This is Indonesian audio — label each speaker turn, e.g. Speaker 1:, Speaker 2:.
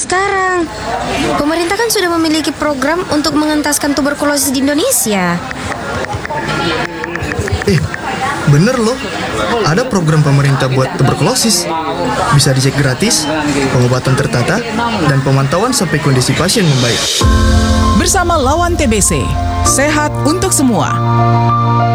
Speaker 1: sekarang. Pemerintah kan sudah memiliki program untuk mengentaskan tuberkulosis di Indonesia.
Speaker 2: Bener loh, ada program pemerintah buat tuberkulosis. Bisa dicek gratis, pengobatan tertata, dan pemantauan sampai kondisi pasien membaik.
Speaker 3: Bersama lawan TBC, sehat untuk semua.